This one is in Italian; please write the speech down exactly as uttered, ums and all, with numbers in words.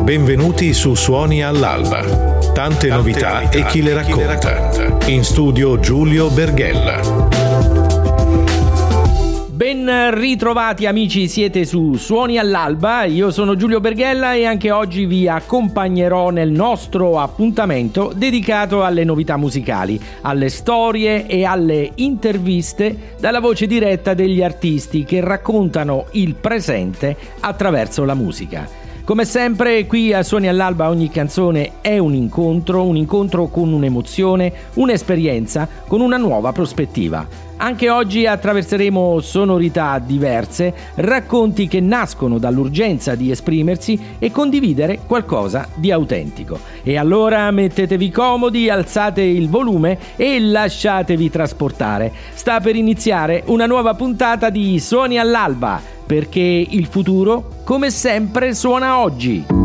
Benvenuti su Suoni all'Alba. Tante, Tante novità, novità e chi le racconta. In studio Giulio Berghella. Ben ritrovati amici, siete su Suoni all'Alba, io sono Giulio Berghella e anche oggi vi accompagnerò nel nostro appuntamento dedicato alle novità musicali, alle storie e alle interviste dalla voce diretta degli artisti che raccontano il presente attraverso la musica. Come sempre qui a Suoni all'Alba ogni canzone è un incontro, un incontro con un'emozione, un'esperienza, con una nuova prospettiva. Anche oggi attraverseremo sonorità diverse, racconti che nascono dall'urgenza di esprimersi e condividere qualcosa di autentico. E allora mettetevi comodi, alzate il volume e lasciatevi trasportare. Sta per iniziare una nuova puntata di Suoni all'Alba, perché il futuro, come sempre, suona oggi.